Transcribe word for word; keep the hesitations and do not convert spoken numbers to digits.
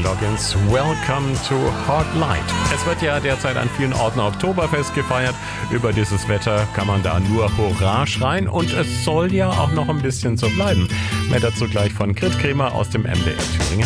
Loggins. Welcome to Hot Light. Es wird ja derzeit an vielen Orten Oktoberfest gefeiert. Über dieses Wetter kann man da nur Hurra schreien und es soll ja auch noch ein bisschen so bleiben. Mehr dazu gleich von Grit Kremer aus dem M D R Thüringen.